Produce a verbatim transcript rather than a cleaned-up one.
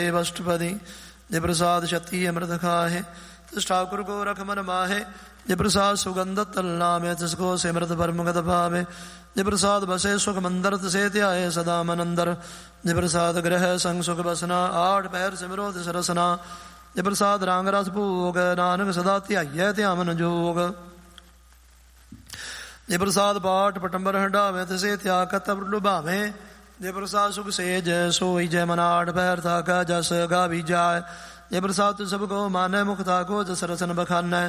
अष्टपदी जे प्रसाद छती अमृत खाहे तिस ठाकुर को रख मन माहे जे प्रसाद सुगंध तल नामे तिसको सिमृत परमगत भावे जे प्रसाद बसे सुख मंदर तिसे ध्याये सदा मन अंदर जे प्रसाद ग्रह संग सुख बसना आठ पैर सिमरो तिस रसना जे प्रसाद रांग रस भोग नानक सदा ध्याये ध्यान जोग जे प्रसाद पाठ पटंबर हंडावे तिसे त्याग कतब लुभावे जे प्रसाद सुख सेज सोई जय मनाठ पैर थाका जस गा भी जाय जे प्रसाद सबको माने मुख थाको जस रसन बखानै